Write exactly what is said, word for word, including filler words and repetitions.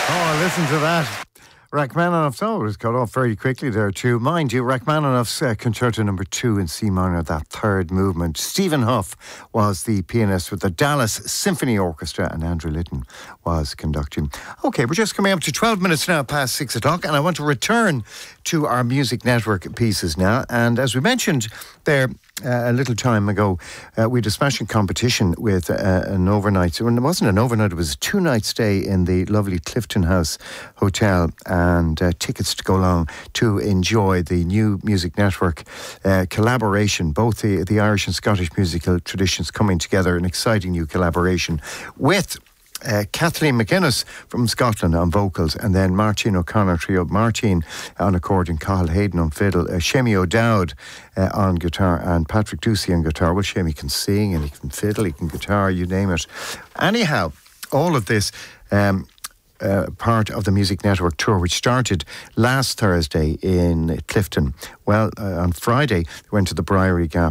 Oh, listen to that. Rachmaninoff's, oh, it was cut off very quickly there too. Mind you, Rachmaninoff's uh, Concerto Number Two in C minor, that third movement. Stephen Huff was the pianist with the Dallas Symphony Orchestra, and Andrew Litton was conducting. Okay, we're just coming up to twelve minutes now past six o'clock, and I want to return to our Music Network pieces now. And as we mentioned there uh, a little time ago, uh, we had a smashing competition with uh, an overnight. Well, it wasn't an overnight; it was a two-night stay in the lovely Clifton House Hotel. And uh, tickets to go along to enjoy the new Music Network uh, collaboration, both the, the Irish and Scottish musical traditions coming together, an exciting new collaboration with uh, Kathleen McInnes from Scotland on vocals, and then Martin O'Connor Trio, Martin on accordion, Cathal Hayden on fiddle, uh, Shemi O'Dowd uh, on guitar, and Patrick Ducey on guitar. Well, Shemi can sing and he can fiddle, he can guitar, you name it. Anyhow, all of this... Um, Uh, part of the Music Network tour, which started last Thursday in Clifton. Well, uh, on Friday, they went to the Briery Gap